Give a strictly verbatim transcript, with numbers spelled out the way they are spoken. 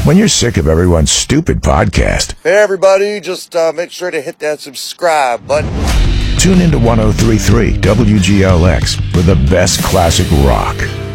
When you're sick of everyone's stupid podcast, hey everybody, just uh, make sure to hit that subscribe button. tune into one oh three point three W G L X for the best classic rock.